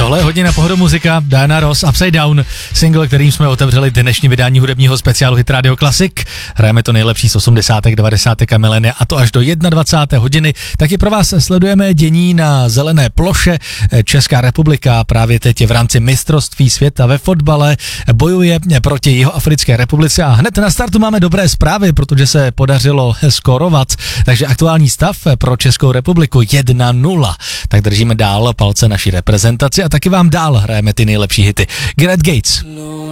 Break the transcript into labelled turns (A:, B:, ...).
A: Tohle je hodina Pohoda muzika, Diana Ross, Upside Down, single, kterým jsme otevřeli dnešní vydání hudebního speciálu Hit Radio Classic. Hrajeme to nejlepší z 80. 90. a milénia a to až do 21. hodiny. Taky pro vás sledujeme dění na zelené ploše. Česká republika právě teď je v rámci mistrovství světa ve fotbale, bojuje proti Jihoafrické republice a hned na startu máme dobré zprávy, protože se podařilo skórovat. Takže aktuální stav pro Českou republiku 1-0. Tak držíme dál palce naší reprezentaci a taky vám dál hrajeme ty nejlepší hity. Gareth Gates.